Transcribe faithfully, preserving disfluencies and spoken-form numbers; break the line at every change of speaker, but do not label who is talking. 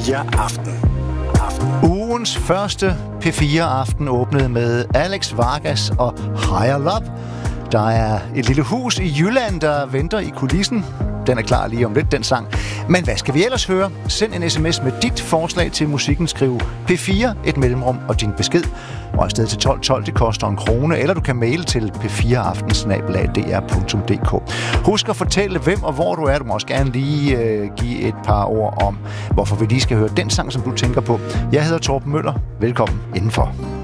fire Aften. Aften.
Ugens første P fire Aften åbnede med Alex Vargas og Higher Love. Der er et lille hus i Jylland, der venter i kulissen. Den er klar lige om lidt, den sang. Men hvad skal vi ellers høre? Send en sms med dit forslag til musikken. Skriv P fire, et mellemrum og din besked. Og afsted til tolv tolv, det koster en krone. Eller du kan maile til p fire aften bindestreg d r punktum d k. Husk at fortælle, hvem og hvor du er. Du må også gerne lige øh, give et par ord om, hvorfor vi lige skal høre den sang, som du tænker på. Jeg hedder Torben Møller. Velkommen indenfor.